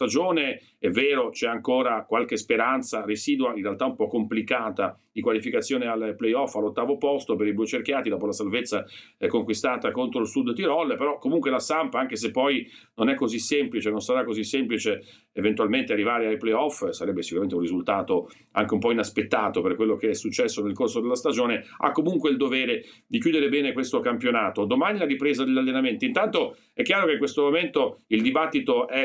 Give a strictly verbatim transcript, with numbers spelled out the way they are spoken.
stagione. È vero, c'è ancora qualche speranza residua, in realtà un po' complicata, di qualificazione al playoff all'ottavo posto per i blucerchiati dopo la salvezza eh, conquistata contro il Sud Tirol, però comunque la Samp, anche se poi non è così semplice, non sarà così semplice eventualmente arrivare ai playoff, sarebbe sicuramente un risultato anche un po' inaspettato per quello che è successo nel corso della stagione, ha comunque il dovere di chiudere bene questo campionato. Domani la ripresa degli allenamenti. Intanto è chiaro che in questo momento il dibattito è